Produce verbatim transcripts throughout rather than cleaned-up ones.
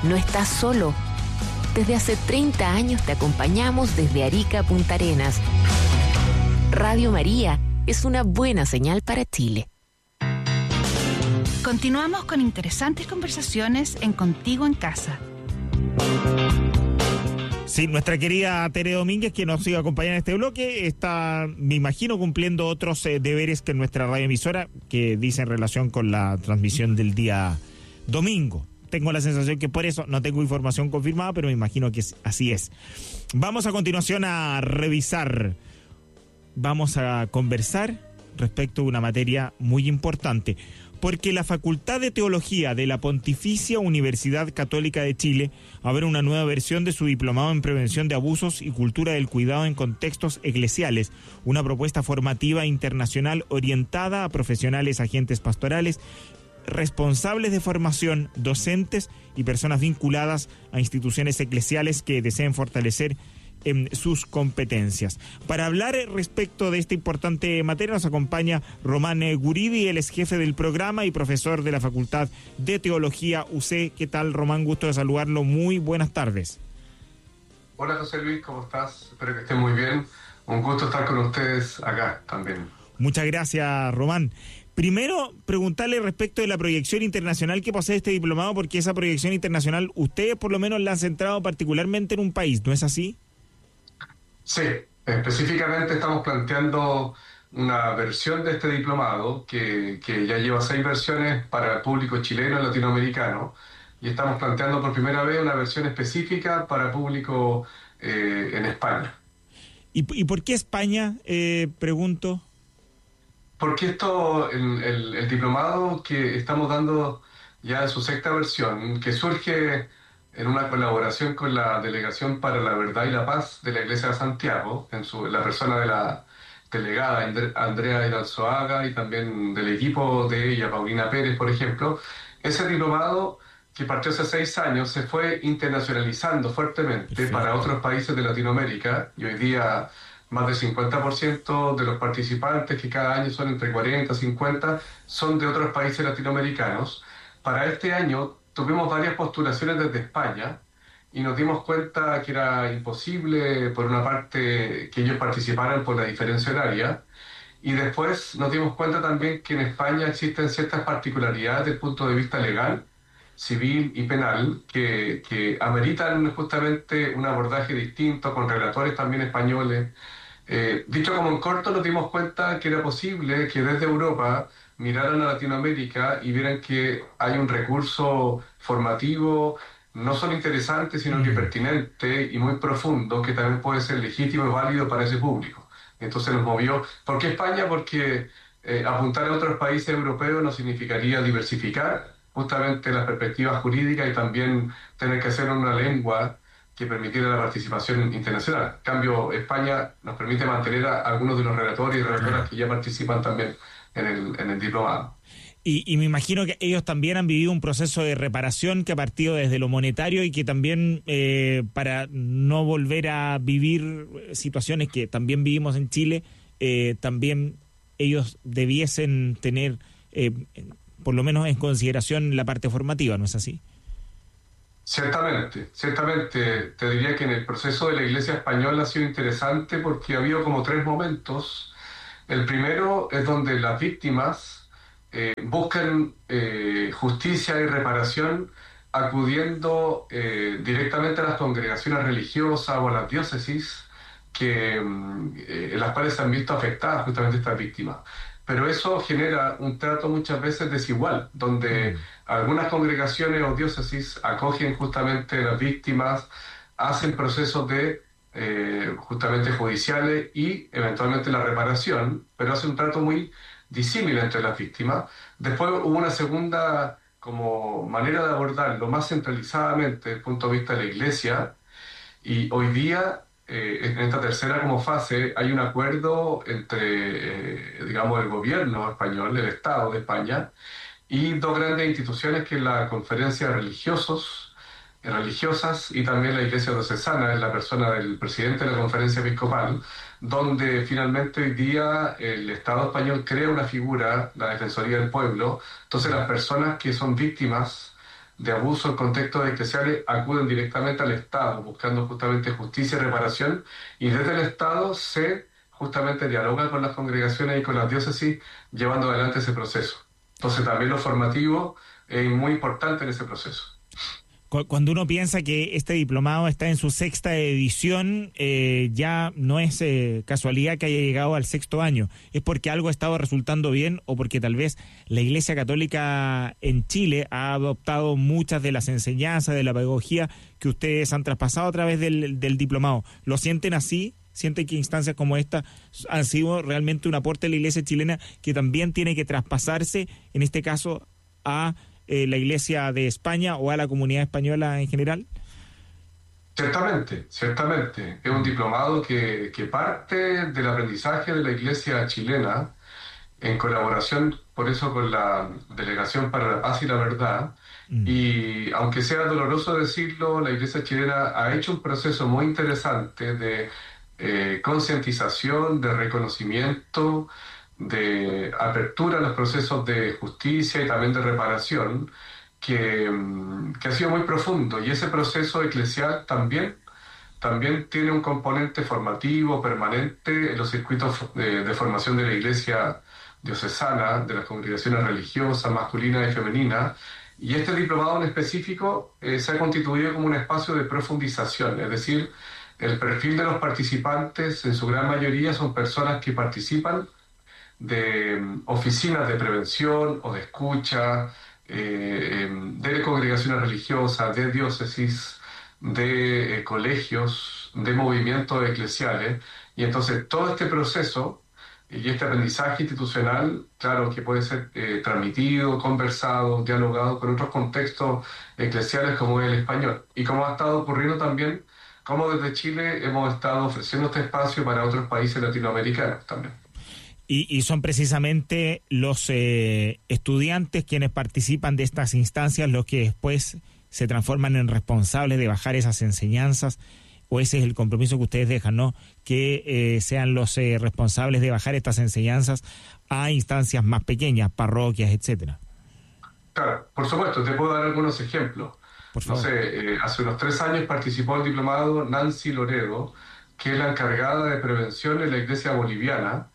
No estás solo. Desde hace treinta años te acompañamos desde Arica a Punta Arenas. Radio María es una buena señal para Chile. Continuamos con interesantes conversaciones en Contigo en Casa. Sí, nuestra querida Tere Domínguez, que nos iba a acompañar en este bloque, está, me imagino, cumpliendo otros eh, deberes que nuestra radioemisora, que dice en relación con la transmisión del día domingo. Tengo la sensación que por eso no tengo información confirmada, pero me imagino que es, así es. Vamos a continuación a revisar, vamos a conversar respecto a una materia muy importante, porque la Facultad de Teología de la Pontificia Universidad Católica de Chile abre una nueva versión de su diplomado en Prevención de Abusos y Cultura del Cuidado en Contextos Eclesiales, una propuesta formativa internacional orientada a profesionales, agentes pastorales, responsables de formación, docentes y personas vinculadas a instituciones eclesiales que deseen fortalecer en sus competencias. Para hablar respecto de esta importante materia nos acompaña Román Guridi, él es jefe del programa y profesor de la Facultad de Teología U C. ¿Qué tal, Román? Gusto de saludarlo. Muy buenas tardes. Hola, José Luis, ¿cómo estás? Espero que estén muy bien. Un gusto estar con ustedes acá también. Muchas gracias, Román. Primero, preguntarle respecto de la proyección internacional que posee este diplomado, porque esa proyección internacional ustedes por lo menos la han centrado particularmente en un país, ¿no es así? Sí, específicamente estamos planteando una versión de este diplomado que, que ya lleva seis versiones para el público chileno y latinoamericano, y estamos planteando por primera vez una versión específica para público eh, en España. ¿Y, y por qué España, eh, pregunto? Porque esto, el, el, el diplomado que estamos dando ya en su sexta versión, que surge en una colaboración con la Delegación para la Verdad y la Paz de la Iglesia de Santiago, en, su, en la persona de la delegada Andrea Hidalzoaga y también del equipo de ella, Paulina Pérez, por ejemplo. Ese diplomado, que partió hace seis años, se fue internacionalizando fuertemente. Perfecto. Para otros países de Latinoamérica, y hoy día más del cincuenta por ciento de los participantes, que cada año son entre cuarenta y cincuenta, son de otros países latinoamericanos. Para este año tuvimos varias postulaciones desde España y nos dimos cuenta que era imposible, por una parte, que ellos participaran por la diferencia horaria, y después nos dimos cuenta también que en España existen ciertas particularidades desde el punto de vista legal, civil y penal, que, que ameritan justamente un abordaje distinto, con relatores también españoles. Eh, dicho como en corto, nos dimos cuenta que era posible que desde Europa miraran a Latinoamérica y vieran que hay un recurso formativo no solo interesante, sino que pertinente y muy profundo, que también puede ser legítimo y válido para ese público. Entonces nos movió. ¿Por qué España? Porque eh, apuntar a otros países europeos no significaría diversificar justamente las perspectivas jurídicas y también tener que hacer una lengua que permitiera la participación internacional. En cambio, España nos permite mantener a algunos de los relatores y relatoras que ya participan también en el, en el diplomado. Y, y me imagino que ellos también han vivido un proceso de reparación que ha partido desde lo monetario y que también, eh, para no volver a vivir situaciones que también vivimos en Chile, eh, también ellos debiesen tener, eh, por lo menos en consideración, la parte formativa, ¿no es así? Ciertamente, ciertamente. Te diría que en el proceso de la Iglesia española ha sido interesante porque ha habido como tres momentos. El primero es donde las víctimas eh, buscan eh, justicia y reparación acudiendo eh, directamente a las congregaciones religiosas o a las diócesis que, eh, en las cuales se han visto afectadas justamente estas víctimas. Pero eso genera un trato muchas veces desigual, donde mm. algunas congregaciones o diócesis acogen justamente a las víctimas, hacen procesos de eh, justamente judiciales y eventualmente la reparación, pero hace un trato muy disímil entre las víctimas. Después hubo una segunda como manera de abordarlo más centralizadamente desde el punto de vista de la Iglesia, y hoy día eh, en esta tercera como fase hay un acuerdo entre eh, digamos el gobierno español, el Estado de España, y dos grandes instituciones, que es la Conferencia de Religiosos religiosas y también la Iglesia Diocesana, en la persona del presidente de la Conferencia Episcopal, donde finalmente hoy día el Estado español crea una figura, la Defensoría del Pueblo. Entonces las personas que son víctimas de abuso en contextos eclesiales acuden directamente al Estado, buscando justamente justicia y reparación, y desde el Estado se justamente dialoga con las congregaciones y con las diócesis, llevando adelante ese proceso. Entonces también lo formativo es muy importante en ese proceso. Cuando uno piensa que este diplomado está en su sexta edición, eh, ya no es eh, casualidad que haya llegado al sexto año. ¿Es porque algo ha estado resultando bien o porque tal vez la Iglesia Católica en Chile ha adoptado muchas de las enseñanzas, de la pedagogía que ustedes han traspasado a través del, del diplomado? ¿Lo sienten así? ¿Sienten que instancias como esta han sido realmente un aporte de la Iglesia chilena que también tiene que traspasarse, en este caso, a Eh, la Iglesia de España o a la comunidad española en general? Ciertamente, ciertamente. Es un diplomado que, que parte del aprendizaje de la Iglesia chilena en colaboración, por eso, con la Delegación para la Paz y la Verdad. Mm. Y aunque sea doloroso decirlo, la Iglesia chilena ha hecho un proceso muy interesante de eh, concientización, de reconocimiento, de apertura a los procesos de justicia y también de reparación, que, que ha sido muy profundo. Y ese proceso eclesial también, también tiene un componente formativo permanente en los circuitos de, de formación de la Iglesia diocesana, de las congregaciones religiosas, masculinas y femeninas. Y este diplomado en específico eh, se ha constituido como un espacio de profundización, es decir, el perfil de los participantes en su gran mayoría son personas que participan de oficinas de prevención o de escucha, eh, de congregaciones religiosas, de diócesis, de eh, colegios, de movimientos eclesiales. Y entonces todo este proceso y este aprendizaje institucional, claro que puede ser eh, transmitido, conversado, dialogado con otros contextos eclesiales como el español. Y como ha estado ocurriendo también, como desde Chile hemos estado ofreciendo este espacio para otros países latinoamericanos también. Y, y son precisamente los eh, estudiantes quienes participan de estas instancias los que después se transforman en responsables de bajar esas enseñanzas, o ese es el compromiso que ustedes dejan, ¿no? Que eh, sean los eh, responsables de bajar estas enseñanzas a instancias más pequeñas, parroquias, etcétera. Claro, por supuesto, te puedo dar algunos ejemplos. Por favor. No sé, eh, hace unos tres años participó el diplomado Nancy Loredo, que es la encargada de prevención en la Iglesia boliviana.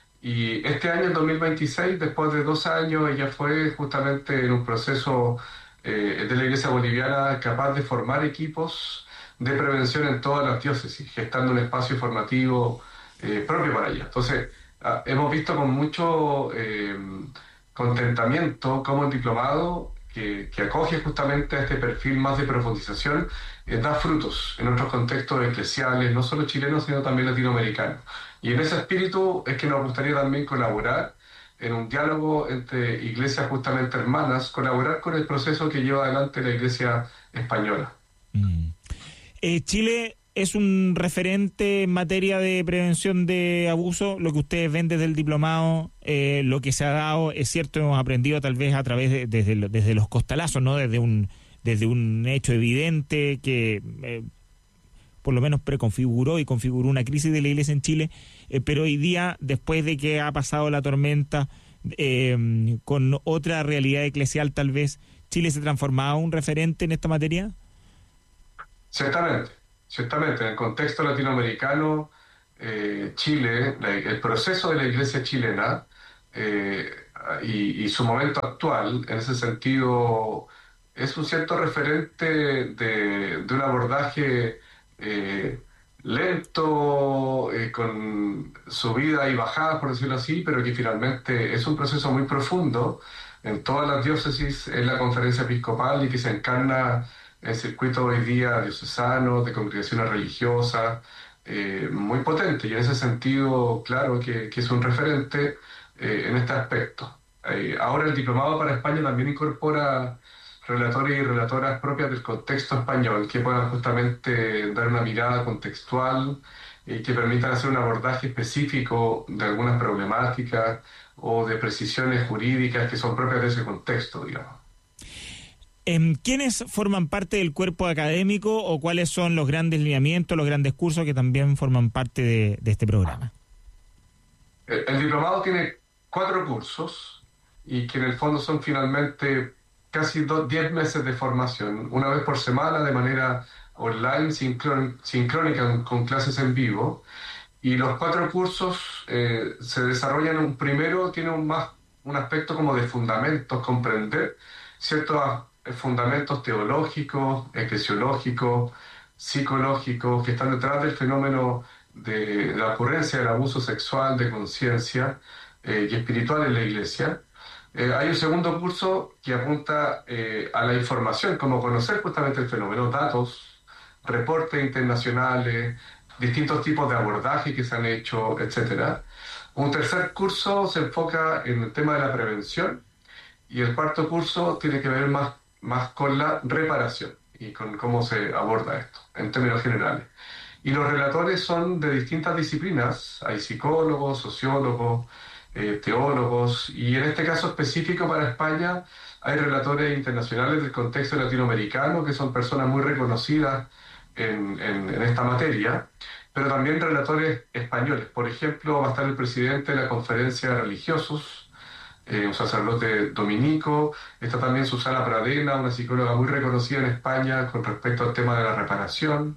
Y este año, en dos mil veintiséis, después de dos años, ella fue justamente en un proceso eh, de la Iglesia boliviana capaz de formar equipos de prevención en todas las diócesis, gestando un espacio formativo eh, propio para ella. Entonces, ah, hemos visto con mucho eh, contentamiento cómo el diplomado, que, que acoge justamente a este perfil más de profundización, eh, da frutos en otros contextos eclesiales, no solo chilenos, sino también latinoamericanos. Y en ese espíritu es que nos gustaría también colaborar en un diálogo entre iglesias justamente hermanas, colaborar con el proceso que lleva adelante la Iglesia española. Mm. Eh, Chile es un referente en materia de prevención de abuso, lo que ustedes ven desde el diplomado, eh, lo que se ha dado, es cierto, hemos aprendido tal vez a través de desde, desde los costalazos, ¿no? Desde un, desde un hecho evidente que... Eh, por lo menos preconfiguró y configuró una crisis de la Iglesia en Chile, eh, pero hoy día, después de que ha pasado la tormenta, eh, con otra realidad eclesial tal vez, ¿Chile se transformaba en un referente en esta materia? Ciertamente, ciertamente. En el contexto latinoamericano, eh, Chile, la, el proceso de la Iglesia chilena eh, y, y su momento actual, en ese sentido, es un cierto referente de, de un abordaje Eh, lento, eh, con subida y bajada, por decirlo así, pero que finalmente es un proceso muy profundo en todas las diócesis, en la conferencia episcopal, y que se encarna en el circuito hoy día diocesano, de congregaciones religiosas, eh, muy potente, y en ese sentido, claro que, que es un referente eh, en este aspecto. Eh, ahora el diplomado para España también incorpora relatores y relatoras propias del contexto español, que puedan justamente dar una mirada contextual y que permitan hacer un abordaje específico de algunas problemáticas o de precisiones jurídicas que son propias de ese contexto, digamos. ¿Quiénes forman parte del cuerpo académico o cuáles son los grandes lineamientos, los grandes cursos que también forman parte de, de este programa? El, el diplomado tiene cuatro cursos y que en el fondo son finalmente casi dos, diez meses de formación, una vez por semana de manera online, sincron, sincrónica, con clases en vivo. Y los cuatro cursos eh, se desarrollan, un primero tiene un, más, un aspecto como de fundamentos, comprender ciertos fundamentos teológicos, eclesiológicos, psicológicos, que están detrás del fenómeno de, de la ocurrencia del abuso sexual de conciencia eh, y espiritual en la Iglesia. Eh, hay un segundo curso que apunta eh, a la información, como conocer justamente el fenómeno, datos, reportes internacionales, distintos tipos de abordaje que se han hecho, etcétera. Un tercer curso se enfoca en el tema de la prevención y el cuarto curso tiene que ver más, más con la reparación y con cómo se aborda esto, en términos generales. Y los relatores son de distintas disciplinas, hay psicólogos, sociólogos, eh, teólogos, y en este caso específico para España hay relatores internacionales del contexto latinoamericano, que son personas muy reconocidas en, en, en esta materia, pero también relatores españoles. Por ejemplo, va a estar el presidente de la Conferencia de Religiosos, eh, un sacerdote dominico. Está también Susana Pradena, una psicóloga muy reconocida en España con respecto al tema de la reparación.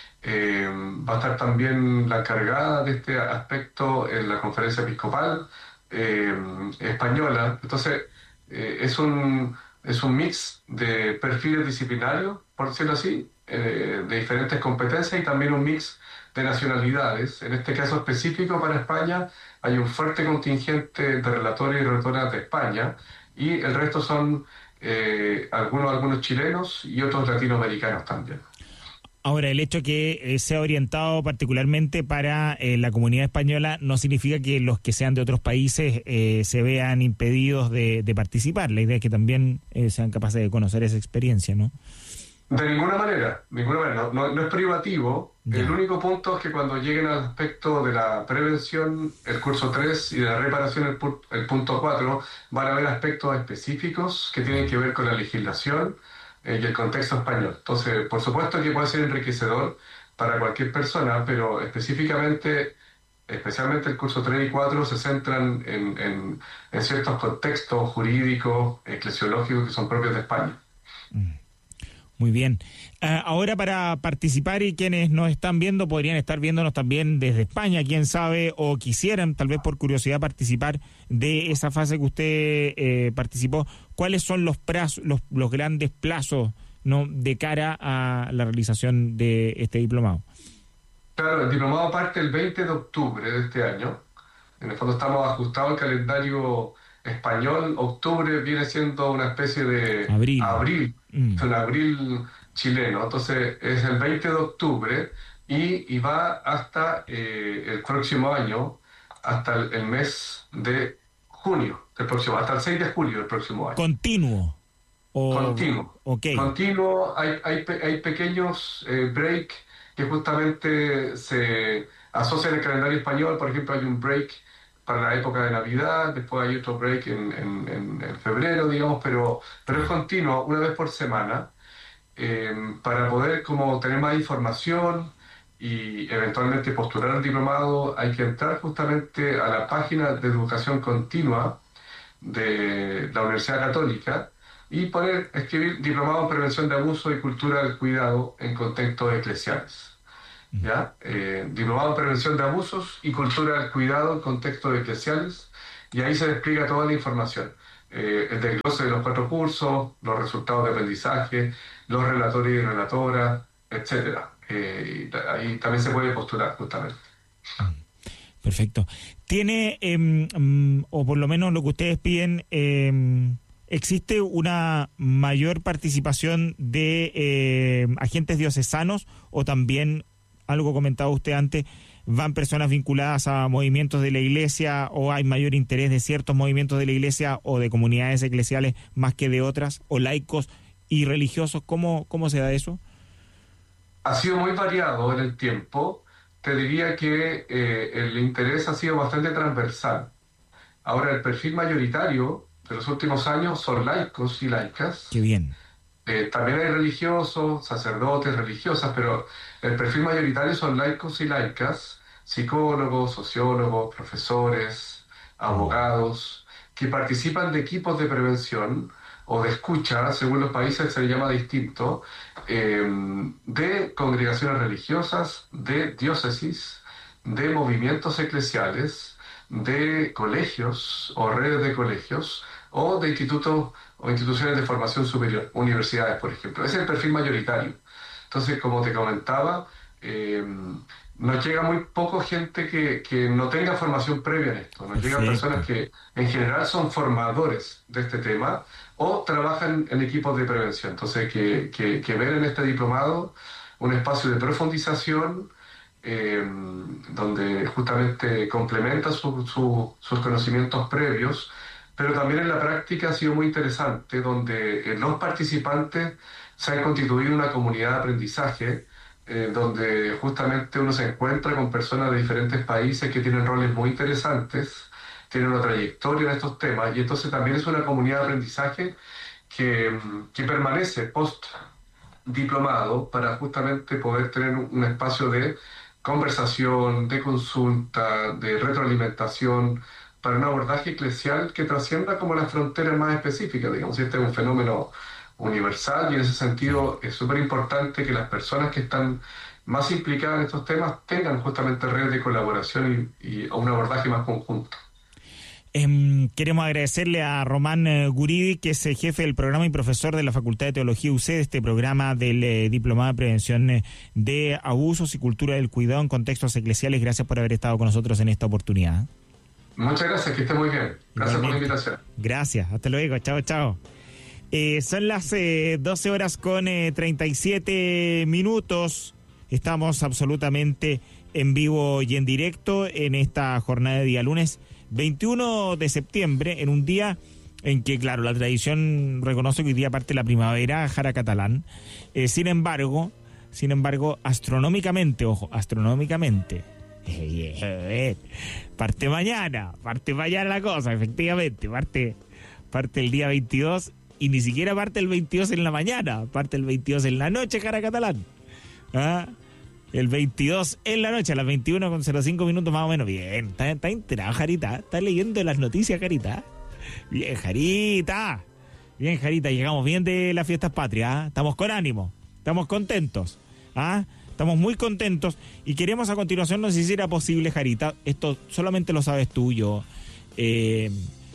Eh, va a estar también la encargada de este aspecto en la Conferencia Episcopal eh, española. Entonces, eh, es un, es un mix de perfiles disciplinarios, por decirlo así, eh, de diferentes competencias, y también un mix de nacionalidades. En este caso específico para España hay un fuerte contingente de relatores y relatoras de España, y el resto son eh, algunos, algunos chilenos y otros latinoamericanos también. Ahora, el hecho que eh, sea orientado particularmente para eh, la comunidad española no significa que los que sean de otros países eh, se vean impedidos de, de participar. La idea es que también eh, sean capaces de conocer esa experiencia, ¿no? De ninguna manera, ninguna manera. No, no, no es privativo. Ya. El único punto es que cuando lleguen al aspecto de la prevención, el curso tres, y de la reparación, el, el punto cuatro, van a haber aspectos específicos que tienen que ver con la legislación eh, y el contexto español. Entonces, por supuesto que puede ser enriquecedor para cualquier persona, pero específicamente, especialmente el curso tres y cuatro, se centran en, en, en ciertos contextos jurídicos, eclesiológicos que son propios de España. Mm. Muy bien. Uh, ahora, para participar, y quienes nos están viendo podrían estar viéndonos también desde España, quién sabe, o quisieran tal vez por curiosidad participar de esa fase que usted eh, participó, ¿cuáles son los plazos, los, los grandes plazos, ¿no?, de cara a la realización de este diplomado? Claro, el diplomado parte el veinte de octubre de este año. En el fondo estamos ajustados al calendario español. Octubre viene siendo una especie de abril, abril, mm. un abril chileno. Entonces es el veinte de octubre y, y va hasta eh, el próximo año, hasta el, el mes de junio del próximo, hasta el seis de julio del próximo año. ¿Continuo? O... Continuo. Okay. Continuo. Hay, hay, hay pequeños eh, break que justamente se asocian al calendario español. Por ejemplo, hay un break para la época de Navidad, después hay otro break en, en, en, en febrero, digamos, pero, pero es continuo, una vez por semana, eh, para poder como tener más información y eventualmente postular al diplomado. Hay que entrar justamente a la página de educación continua de la Universidad Católica y poner, escribir diplomado en prevención de abuso y cultura del cuidado en contextos eclesiales. ¿Ya? Eh, diplomado en prevención de abusos y cultura del cuidado en contextos eclesiales, y ahí se despliega toda la información, eh, el desglose de los cuatro cursos, los resultados de aprendizaje, los relatores y relatoras, etcétera. Eh, ahí también se puede postular justamente. Perfecto. ¿Tiene, eh, um, o por lo menos lo que ustedes piden, eh, existe una mayor participación de eh, agentes diocesanos, o también, algo comentaba usted antes, van personas vinculadas a movimientos de la Iglesia, o hay mayor interés de ciertos movimientos de la Iglesia o de comunidades eclesiales más que de otras, o laicos y religiosos? ¿Cómo, cómo se da eso? Ha sido muy variado en el tiempo. Te diría que eh, el interés ha sido bastante transversal. Ahora, el perfil mayoritario de los últimos años son laicos y laicas. Qué bien. Eh, también hay religiosos, sacerdotes, religiosas, pero el perfil mayoritario son laicos y laicas, psicólogos, sociólogos, profesores, abogados, que participan de equipos de prevención o de escucha, según los países se le llama distinto, eh, de congregaciones religiosas, de diócesis, de movimientos eclesiales, de colegios o redes de colegios, o de institutos o instituciones de formación superior, universidades, por ejemplo. Ese es el perfil mayoritario. Entonces, como te comentaba, eh, nos llega muy poco gente que, que no tenga formación previa en esto. Nos llegan personas que en general son formadores de este tema o trabajan en equipos de prevención. Entonces, que, que, que ven en este diplomado un espacio de profundización eh, donde justamente complementa su, su, sus conocimientos previos, pero también en la práctica ha sido muy interesante, donde eh, los participantes se han constituido una comunidad de aprendizaje, eh, donde justamente uno se encuentra con personas de diferentes países que tienen roles muy interesantes, tienen una trayectoria en estos temas, y entonces también es una comunidad de aprendizaje que, que permanece post-diplomado para justamente poder tener un, un espacio de conversación, de consulta, de retroalimentación, para un abordaje eclesial que trascienda como las fronteras más específicas. Digamos, este es un fenómeno universal y en ese sentido es súper importante que las personas que están más implicadas en estos temas tengan justamente redes de colaboración y, y un abordaje más conjunto. Eh, queremos agradecerle a Román eh, Guridi, que es el jefe del programa y profesor de la Facultad de Teología U C E, de este programa del eh, Diplomado de Prevención eh, de Abusos y Cultura del Cuidado en Contextos Eclesiales. Gracias por haber estado con nosotros en esta oportunidad. Muchas gracias, que esté muy bien. Gracias Igualmente. Por la invitación. Gracias, hasta luego, chao, chao. Eh, son las eh, doce horas con eh, treinta y siete minutos. Estamos absolutamente en vivo y en directo en esta jornada de día lunes veintiuno de septiembre, en un día en que, claro, la tradición reconoce que hoy día parte la primavera jara catalán. Eh, sin embargo, sin embargo, astronómicamente, ojo, astronómicamente, eh, eh, parte mañana, parte mañana la cosa, efectivamente, parte, parte el día veintidós. Y ni siquiera parte el veintidós en la mañana, parte el veintidós en la noche, jara catalán. ¿Ah? El veintidós en la noche, a las veintiuno con cero cinco minutos más o menos. Bien, está, está enterado, Jarita. Está leyendo las noticias, Jarita. Bien, Jarita. Bien, Jarita. Llegamos bien de las fiestas patrias. ¿eh? Estamos con ánimo. Estamos contentos. ¿ah? Estamos muy contentos. Y queremos a continuación, no sé si era posible, Jarita. Esto solamente lo sabes tú, yo. Eh...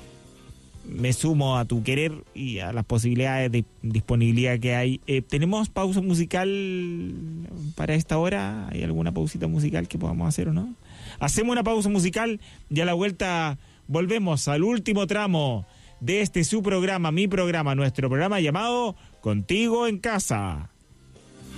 Me sumo a tu querer y a las posibilidades de disponibilidad que hay. Eh, ¿Tenemos pausa musical para esta hora? ¿Hay alguna pausita musical que podamos hacer o no? Hacemos una pausa musical y a la vuelta volvemos al último tramo de este su programa, mi programa, nuestro programa llamado Contigo en Casa.